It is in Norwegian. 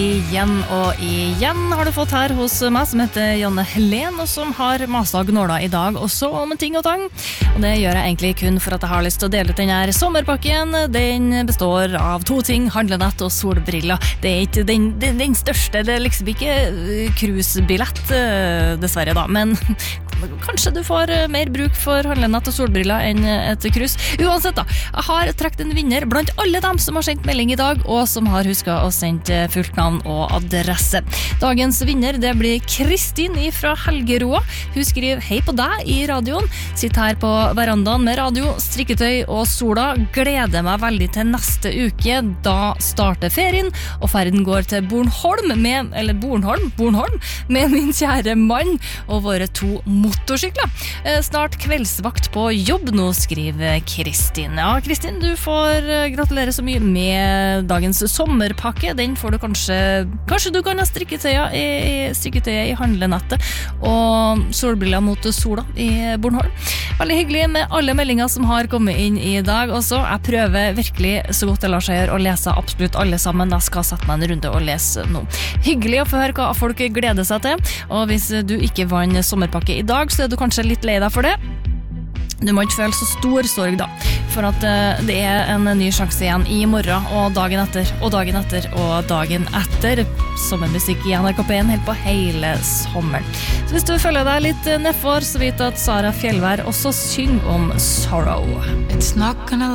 Igjen og igjen har du fått her hos meg som heter Janne Helen, og som har maset gnåla I dag også om ting og tang. Og det gjør jeg egentlig kun for at jeg har lyst til å dele ut denne sommerpakken. Den består av 2 ting, handlenett og solbriller. Det ikke den største, det liksom ikke cruisebillett dessverre da, men kanskje du får mer bruk for handlenett og solbriller enn et cruise. Uansett da, jeg har trekt en vinner blant alle dem som har sendt melding I dag, og som har husket å sende fullt navn og adresse. Dagens vinner, det blir Kristin fra Helgeroa. Hun skriver hei på deg I radioen. Sitter her på verandaen med radio, strikketøy og sola. Gleder meg veldig til neste uke. Da starter ferien, og ferden går til Bornholm med min kjære mann og våre 2 motorsykler. Snart kveldsvakt på jobb nå, skriver Kristin. Ja, Kristin, du får gratulere så mye med dagens sommerpakke. Den får du kanskje du kan ha strikketøyet I handlenettet og solbriller mot sola I Bornholm. Veldig hyggelig med alle meldinger som har kommet inn I dag også. Jeg prøver virkelig så godt det lar seg gjøre å lese absolutt alle sammen. Jeg skal sette meg en runde og lese nå. Hyggelig å få høre hva folk gleder seg til, og hvis du ikke vant sommerpakke I dag, så du kanskje litt lei deg for det. Du må ikke føle så stor sorg da, for at det en ny sjanse igjen I morgen, og dagen etter, og dagen etter, og dagen etter. Sommermusikk I NRK P1 helt på hele sommeren. Så hvis du føler deg litt nedfor, så vet at Sara Fjellvær også synger om Sorrow. It's not gonna